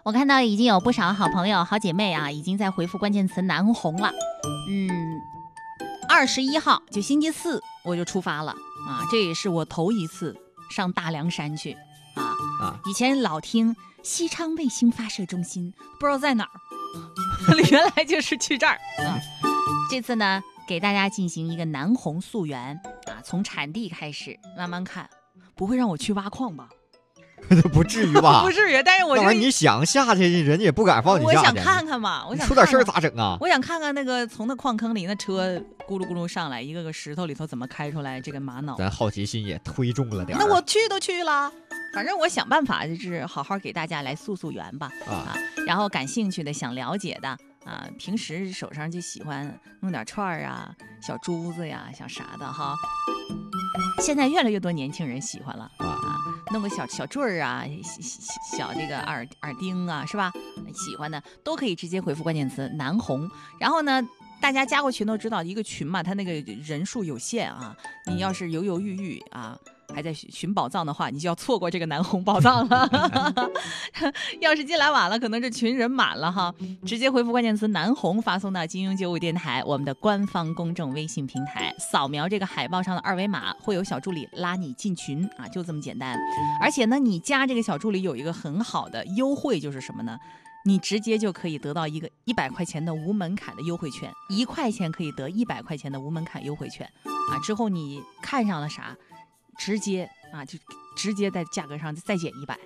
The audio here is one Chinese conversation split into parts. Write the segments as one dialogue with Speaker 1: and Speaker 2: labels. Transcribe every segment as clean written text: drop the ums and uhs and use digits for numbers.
Speaker 1: 我看到已经有不少好朋友、好姐妹啊，已经在回复关键词南红了。21号就星期四我就出发了啊，这也是我头一次上大凉山去啊。以前老听西昌卫星发射中心，不知道在哪儿，原来就是去这儿啊。这次呢，给大家进行一个南红溯源啊，从产地开始慢慢看，不会让我去挖矿吧？
Speaker 2: 不至于吧？
Speaker 1: 不至于，但是我就
Speaker 2: 你想下去，人家也不敢放你下去。
Speaker 1: 我想看看嘛，我想
Speaker 2: 出点事儿咋整啊？
Speaker 1: 我想看看那个从那矿坑里那车咕噜咕噜上来，一个个石头里头怎么开出来这个玛瑙。
Speaker 2: 咱好奇心也忒重了点。
Speaker 1: 那我去都去了，反正我想办法就是好好给大家来溯溯源吧啊。然后感兴趣的、想了解的啊，平时手上就喜欢弄点串儿啊、小珠子呀、小啥的哈。现在越来越多年轻人喜欢了啊，弄个小坠儿啊、小这个耳钉啊，是吧？喜欢的都可以直接回复关键词南红。然后呢，大家加过群都知道，一个群嘛，它那个人数有限啊。你要是犹犹豫豫啊，还在寻宝藏的话，你就要错过这个南红宝藏了。要是进来晚了，可能这群人满了哈。直接回复关键词南红，发送到金庸95电台我们的官方公众微信平台，扫描这个海报上的二维码，会有小助理拉你进群啊，就这么简单。而且呢，你加这个小助理有一个很好的优惠，就是什么呢？你直接就可以得到一个100块钱的无门槛的优惠券，1块钱可以得100块钱的无门槛优惠券啊。之后你看上了啥，直接在价格上再减100。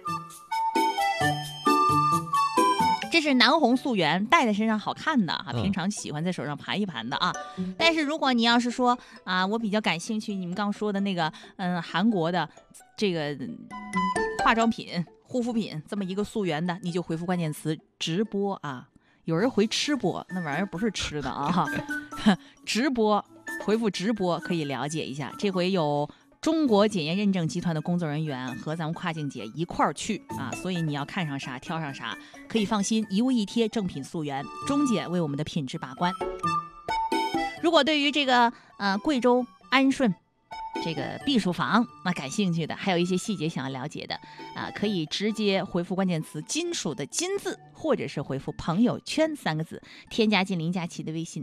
Speaker 1: 这是南红溯源，戴在身上好看的啊，平常喜欢在手上盘一盘的啊。但是如果你要是说啊，我比较感兴趣，你们刚说的那个韩国的这个化妆品、护肤品这么一个溯源的，你就回复关键词直播啊。有人回吃播，那玩意儿不是吃的啊。直播，回复直播可以了解一下。这回有中国检验认证集团的工作人员和咱们跨境姐一块儿去啊，所以你要看上啥挑上啥，可以放心，一物一贴，正品溯源，中检为我们的品质把关。如果对于这个贵州安顺这个避暑房那感兴趣的，还有一些细节想要了解的啊，可以直接回复关键词金属的金字，或者是回复朋友圈3个字，添加进林佳琪的微信。